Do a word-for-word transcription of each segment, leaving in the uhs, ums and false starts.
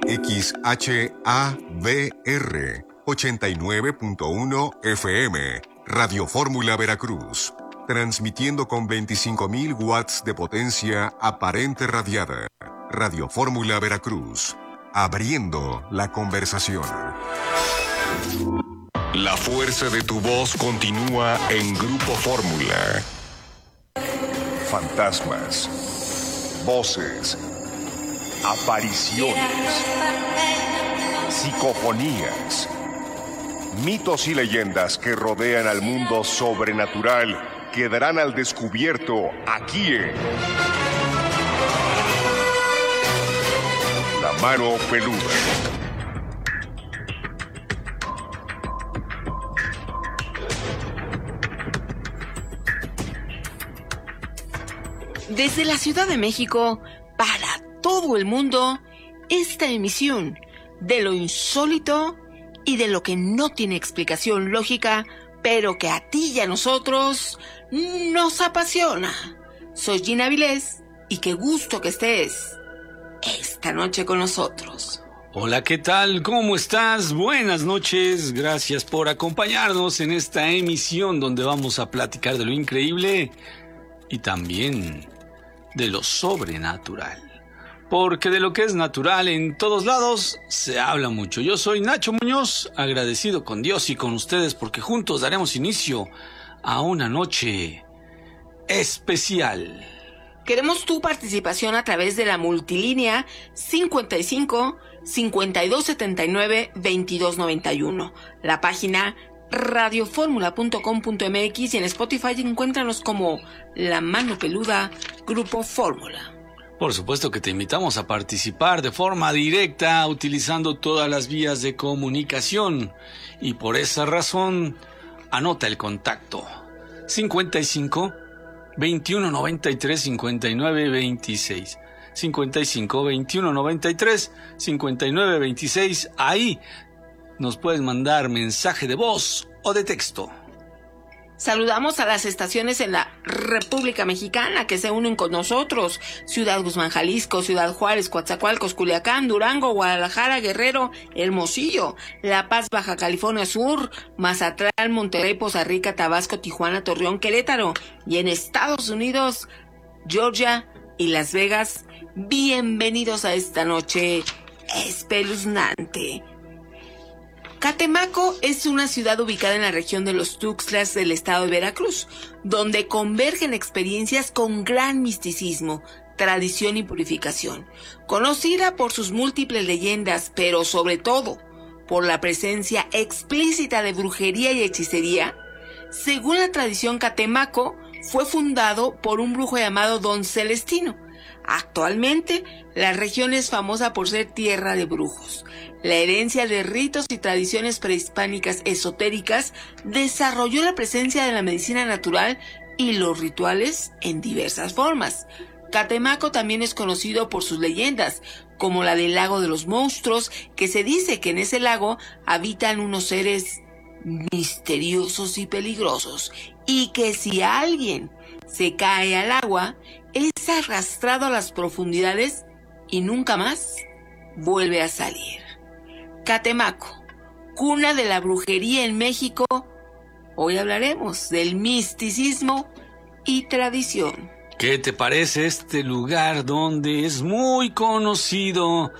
X H A V R ochenta y nueve punto uno F M, Radio Fórmula Veracruz, transmitiendo con veinticinco mil watts de potencia aparente radiada. Radio Fórmula Veracruz, abriendo la conversación. La fuerza de tu voz continúa en Grupo Fórmula. Fantasmas, voces, apariciones, psicofonías, mitos y leyendas que rodean al mundo sobrenatural quedarán al descubierto aquí en La Mano Peluda. Desde la Ciudad de México, para todo el mundo, esta emisión de lo insólito y de lo que no tiene explicación lógica, pero que a ti y a nosotros nos apasiona. Soy Gina Vilés y qué gusto que estés esta noche con nosotros. Hola, ¿qué tal? ¿Cómo estás? Buenas noches. Gracias por acompañarnos en esta emisión donde vamos a platicar de lo increíble y también de lo sobrenatural. Porque de lo que es natural en todos lados se habla mucho. Yo soy Nacho Muñoz, agradecido con Dios y con ustedes porque juntos daremos inicio a una noche especial. Queremos tu participación a través de la multilínea cincuenta y cinco, cincuenta y dos setenta y nueve, veintidós noventa y uno. La página radioformula punto com punto m x y en Spotify encuéntranos como La Mano Peluda Grupo Fórmula. Por supuesto que te invitamos a participar de forma directa utilizando todas las vías de comunicación y por esa razón anota el contacto cincuenta y cinco, veintiuno noventa y tres, cincuenta y nueve veintiséis cincuenta y cinco, veintiuno noventa y tres, cincuenta y nueve veintiséis. Ahí nos puedes mandar mensaje de voz o de texto. Saludamos a las estaciones en la República Mexicana que se unen con nosotros: Ciudad Guzmán, Jalisco, Ciudad Juárez, Coatzacoalcos, Culiacán, Durango, Guadalajara, Guerrero, Hermosillo, La Paz, Baja California Sur, Mazatlán, Monterrey, Poza Rica, Tabasco, Tijuana, Torreón, Querétaro, y en Estados Unidos, Georgia y Las Vegas. Bienvenidos a esta noche espeluznante. Catemaco es una ciudad ubicada en la región de los Tuxtlas del estado de Veracruz, donde convergen experiencias con gran misticismo, tradición y purificación. Conocida por sus múltiples leyendas, pero sobre todo por la presencia explícita de brujería y hechicería, según la tradición, Catemaco fue fundado por un brujo llamado Don Celestino. Actualmente, la región es famosa por ser tierra de brujos. La herencia de ritos y tradiciones prehispánicas esotéricas desarrolló la presencia de la medicina natural y los rituales en diversas formas. Catemaco también es conocido por sus leyendas, como la del lago de los monstruos, que se dice que en ese lago habitan unos seres misteriosos y peligrosos, y que si alguien se cae al agua, es arrastrado a las profundidades y nunca más vuelve a salir. Catemaco, cuna de la brujería en México. Hoy hablaremos del misticismo y tradición. ¿Qué te parece este lugar donde es muy conocido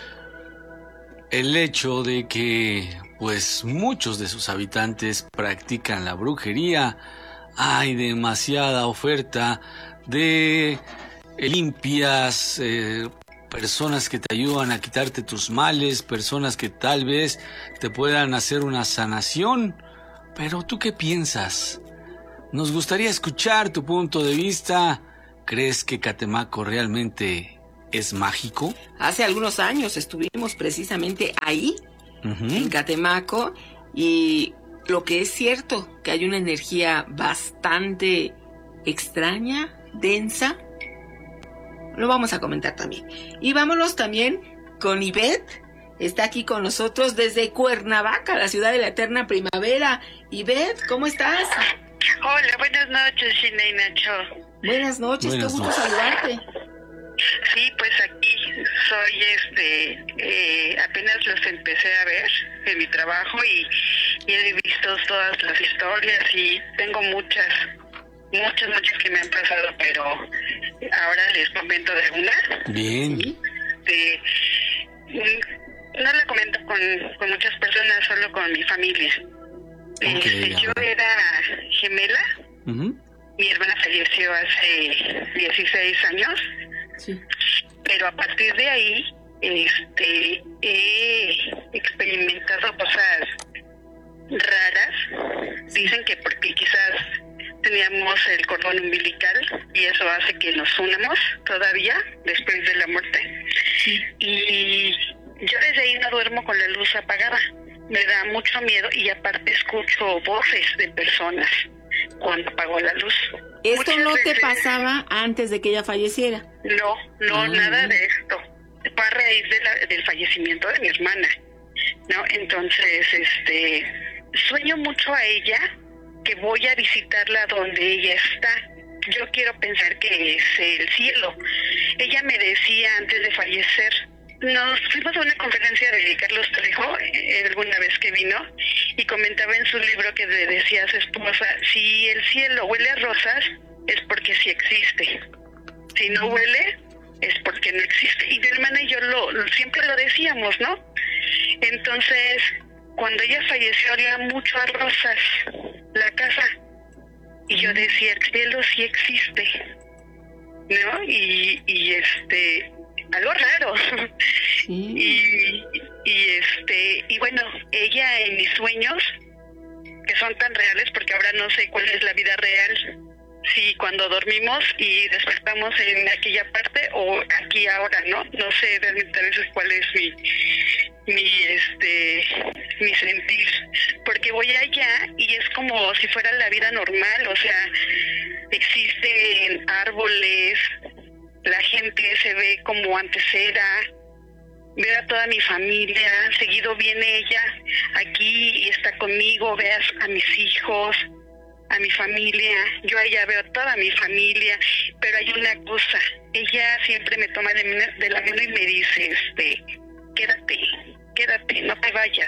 el hecho de que, pues, muchos de sus habitantes practican la brujería? Hay demasiada oferta de limpias, eh, personas que te ayudan a quitarte tus males, personas que tal vez te puedan hacer una sanación. Pero ¿tú qué piensas? Nos gustaría escuchar tu punto de vista. ¿Crees que Catemaco realmente es mágico? Hace algunos años estuvimos precisamente ahí, uh-huh. en Catemaco, y lo que es cierto, que hay una energía bastante extraña, densa. Lo vamos a comentar también. Y vámonos también con Ivette. Está aquí con nosotros desde Cuernavaca, la ciudad de la eterna primavera. Ivette, ¿cómo estás? Hola, buenas noches, Gina y Nacho. Buenas noches, qué gusto saludarte. Sí, pues aquí soy, este, eh, apenas los empecé a ver en mi trabajo y, y he visto todas las historias y tengo muchas, muchas, muchas que me han pasado, pero ahora les comento de una. Bien. De, no la comento con, con muchas personas, solo con mi familia. Okay, este, yo era gemela. Uh-huh. Mi hermana falleció hace dieciséis años. Sí. Pero a partir de ahí, este, he experimentado cosas raras. Dicen que porque quizás teníamos el cordón umbilical y eso hace que nos unamos todavía después de la muerte. Sí. Y yo desde ahí no duermo con la luz apagada. Me da mucho miedo y aparte escucho voces de personas cuando apago la luz. ¿Esto Muchas no te veces, pasaba antes de que ella falleciera? No, no, Ah, nada bien. de esto. Fue a raíz de la, del fallecimiento de mi hermana, ¿no? Entonces, este, sueño mucho a ella, que voy a visitarla donde ella está. Yo quiero pensar que es el cielo. Ella me decía antes de fallecer, nos fuimos a una conferencia de Carlos Trejo, eh, alguna vez que vino, y comentaba en su libro que le decía a su esposa, si el cielo huele a rosas, es porque sí existe. Si no huele, es porque no existe. Y mi hermana y yo lo, lo siempre lo decíamos, ¿no? Entonces, cuando ella falleció, olía mucho a rosas la casa. Y yo decía, el cielo sí existe, ¿no? Y, y este, algo raro. Sí. Y, y este, y bueno, ella en mis sueños, que son tan reales, porque ahora no sé cuál es la vida real, si cuando dormimos y despertamos en aquella parte o aquí ahora, ¿no? No sé realmente a veces cuál es mi, mi, este, mi sentir, porque voy allá y es como si fuera la vida normal, o sea, existen árboles, la gente se ve como antes era, veo a toda mi familia, seguido viene ella aquí y está conmigo, veas a mis hijos, a mi familia, yo a ella veo a toda mi familia, pero hay una cosa, ella siempre me toma de, de la mano y me dice, este, quédate, quédate, no te vayas.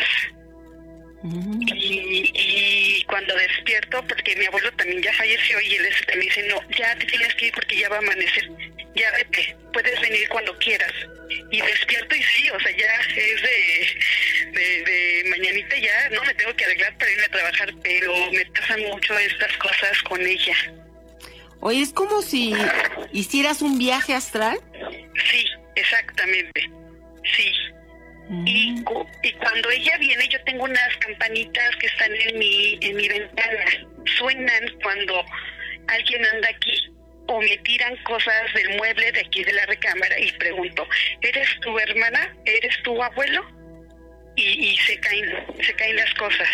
Mm. Y, y cuando despierto, porque mi abuelo también ya falleció y él este, me dice, no, ya te tienes que ir porque ya va a amanecer, ya vete, puedes venir cuando quieras. Y despierto y sí, o sea, ya es de, de, de mañanita, ya no me tengo que arreglar para irme a trabajar, pero me pasan mucho estas cosas con ella. Oye, es como si hicieras un viaje astral. Sí, exactamente, sí. Y, cu- y cuando ella viene, yo tengo unas campanitas que están en mi en mi ventana. Suenan cuando alguien anda aquí o me tiran cosas del mueble de aquí de la recámara y pregunto, ¿eres tu hermana? ¿Eres tu abuelo? Y, y se caen, se caen las cosas.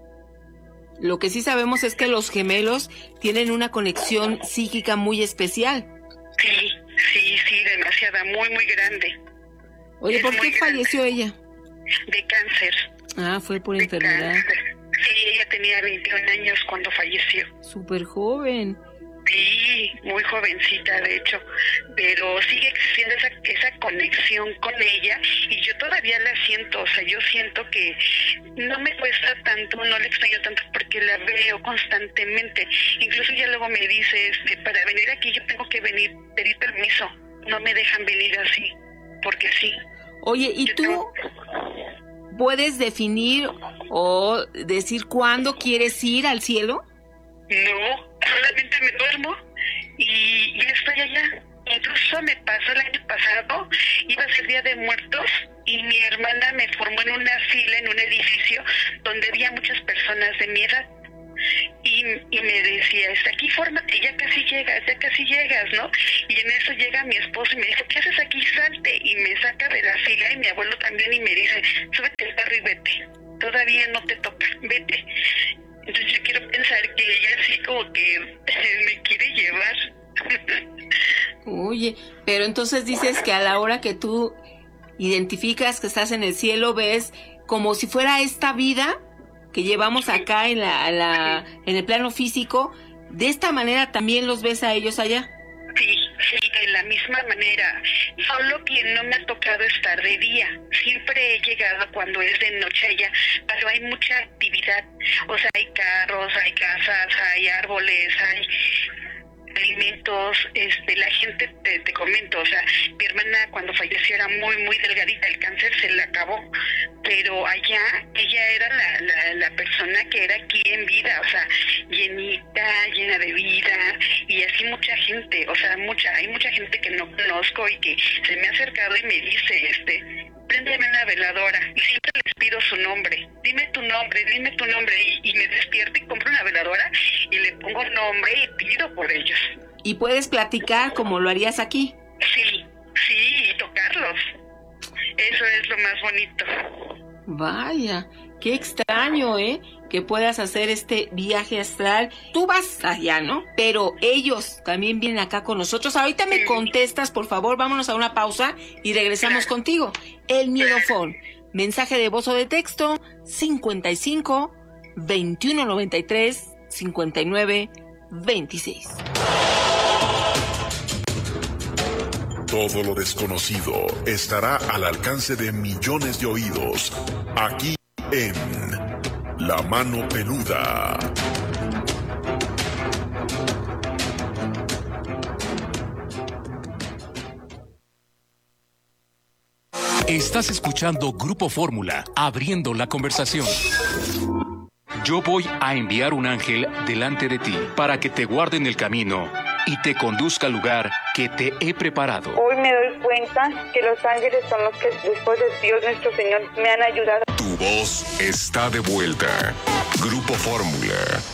Lo que sí sabemos es que los gemelos tienen una conexión psíquica muy especial. Sí, sí, sí, demasiada, muy, muy grande. Oye, Es ¿por muy qué falleció ella? De cáncer. Ah, fue por De enfermedad. cáncer. Sí, ella tenía veintiún años cuando falleció. Súper joven. Sí, muy jovencita de hecho, pero sigue existiendo esa, esa conexión con ella y yo todavía la siento, o sea, yo siento que no me cuesta tanto, no la extraño tanto porque la veo constantemente, incluso ella luego me dice, este, para venir aquí yo tengo que venir, pedir permiso, no me dejan venir así, porque sí. Oye, ¿y Yo tú tengo- puedes definir o decir cuándo quieres ir al cielo? No, solamente me duermo y ya estoy allá. Incluso me pasó el año pasado, iba a ser Día de Muertos y mi hermana me formó en una fila en un edificio donde había muchas personas de mi edad. Y, y me decía, está aquí, fórmate, ya casi llegas, ya casi llegas, ¿no? Y en eso llega mi esposo y me dice, ¿qué haces aquí? Salte. Y me saca de la fila y mi abuelo también y me dice, súbete al carro y vete. Todavía no te toca, vete. Entonces yo quiero pensar que ella así como que me quiere llevar. Oye, pero entonces dices que a la hora que tú identificas que estás en el cielo, ves como si fuera esta vida que llevamos acá en la, la en el plano físico, de esta manera también los ves a ellos allá. Sí, sí, de la misma manera, solo que no me ha tocado estar de día. Siempre he llegado cuando es de noche allá, pero hay mucha actividad. O sea, hay carros, hay casas, hay árboles, hay alimentos, este, la gente, te, te comento, o sea, mi hermana cuando falleció era muy, muy delgadita, el cáncer se le acabó, pero allá ella era la, la, la persona que era aquí en vida, o sea, llenita, llena de vida, y así mucha gente, o sea, mucha, hay mucha gente que no conozco y que se me ha acercado y me dice, este, préndeme una veladora, y siempre les pido su nombre, dime tu nombre, dime tu nombre, y, y me despierto y compro una veladora y le pongo nombre y pido por ellos. ¿Y puedes platicar como lo harías aquí? Sí, sí, y tocarlos. Eso es lo más bonito. Vaya, qué extraño, ¿eh? Que puedas hacer este viaje astral. Tú vas allá, ¿no? Pero ellos también vienen acá con nosotros. Ahorita me contestas, por favor, vámonos a una pausa y regresamos Claro. contigo. El Miedofón. Mensaje de voz o de texto cincuenta y cinco, veintiuno noventa y tres, cincuenta y nueve, veintiséis. Todo lo desconocido estará al alcance de millones de oídos, aquí en La Mano Peluda. Estás escuchando Grupo Fórmula, abriendo la conversación. Yo voy a enviar un ángel delante de ti para que te guarde en el camino y te conduzca al lugar que te he preparado. Hoy me doy cuenta que los ángeles son los que después de Dios nuestro Señor me han ayudado. Tu voz está de vuelta. Grupo Fórmula.